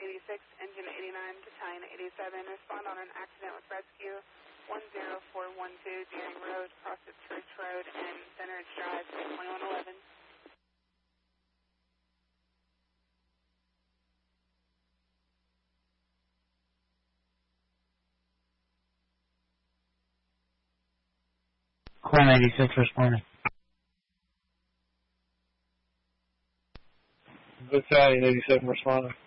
86, engine 89 to Tyne 87. Respond on an accident with rescue 10412 Deering Road, across the Church Road and Center Ridge Drive, 2111. Call 86 responding. Battalion 87 responding.